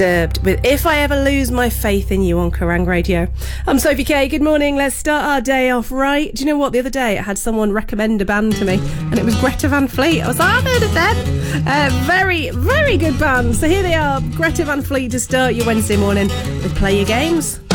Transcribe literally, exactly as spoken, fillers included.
With If I Ever Lose My Faith in You on Kerrang Radio. I'm Sophie Kay. Good morning. Let's start our day off right. Do you know what? The other day I had someone recommend a band to me and it was Greta Van Fleet. I was like, I've heard of them. Uh, very, very good band. So here they are. Greta Van Fleet to start your Wednesday morning with Play Your Games.